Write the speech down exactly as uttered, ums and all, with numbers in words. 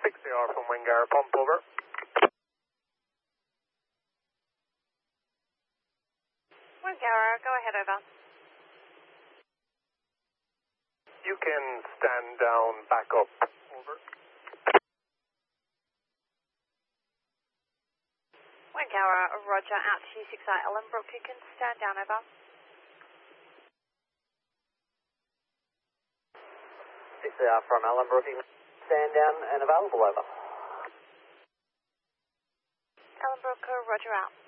six A R from Wingara, pump over. Wingara, go ahead, over. You can stand down, back up, over. Wingara, roger, out to six I Ellenbrook, you can stand down, over. six A R from Ellenbrook, you can stand down and available, over. Ellenbrook, roger, out.